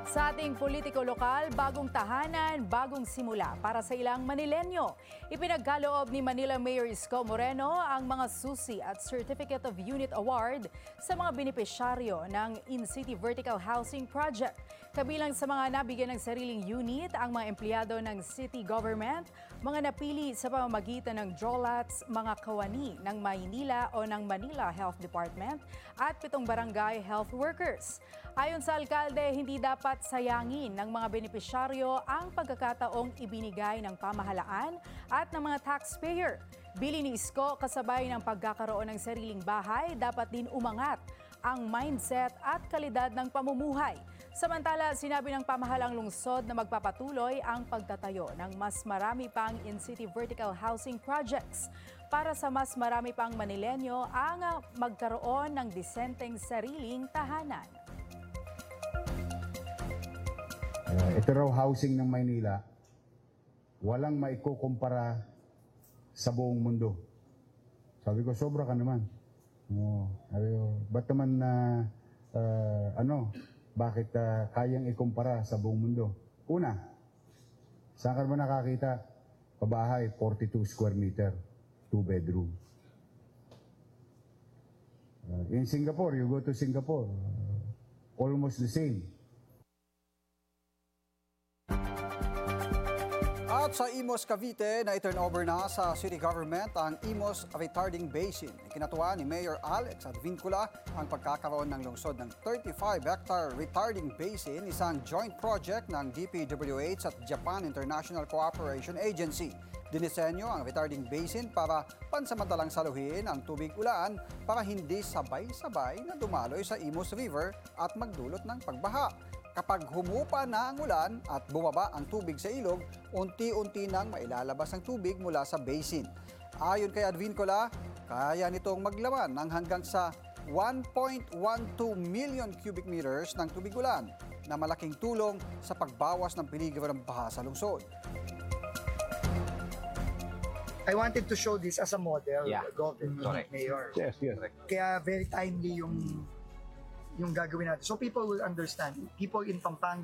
Sa ating politiko lokal, bagong tahanan, bagong simula para sa ilang Manilenyo. Ipinagkaloob ni Manila Mayor Isko Moreno ang mga susi at Certificate of Unit Award sa mga benepisyaryo ng In-City Vertical Housing Project. Kabilang sa mga nabigyan ng sariling unit ang mga empleyado ng city government, mga napili sa pamamagitan ng DROLATS, mga kawani ng Maynila o ng Manila Health Department at 7 barangay health workers. Ayon sa alkalde, hindi dapat sayangin ng mga benepisyaryo ang pagkakataong ibinigay ng pamahalaan at ng mga taxpayer. Bili ni Isko, kasabay ng pagkakaroon ng sariling bahay, dapat din umangat ang mindset at kalidad ng pamumuhay. Samantala, sinabi ng pamahalang lungsod na magpapatuloy ang pagtatayo ng mas marami pang in-city vertical housing projects para sa mas marami pang Manilenyo ang magkaroon ng disenteng sariling tahanan. Ito raw housing ng Maynila, walang maikukumpara sa buong mundo. Sabi ko, sobra ka naman. Sabi ko, ba't naman bakit kayang ikumpara sa buong mundo? Una, saan ka naman nakakita? Pabahay, 42 square meter, 2 bedroom. In Singapore, you go to Singapore, almost the same. At sa Imus, Cavite, na-turnover na sa city government ang Imus Retarding Basin. Ikinatuwa ni Mayor Alex Advincula ang pagkakaroon ng lungsod ng 35-hectare retarding basin, isang joint project ng DPWH at Japan International Cooperation Agency. Dinisenyo ang retarding basin para pansamantalang saluhin ang tubig ulan para hindi sabay-sabay na dumaloy sa Imus River at magdulot ng pagbaha. Kapag humupa na ang ulan at bumaba ang tubig sa ilog, unti-unti nang mailalabas ang tubig mula sa basin. Ayon kay Advincula, kaya nitong maglaman ng hanggang sa 1.12 million cubic meters ng tubig ulan na malaking tulong sa pagbawas ng peligro ng baha sa lungsod. I wanted to show this as a model, Governor, Mayor. Yes. Kaya very timely yung gagawin natin. So people will understand. People in Pampanga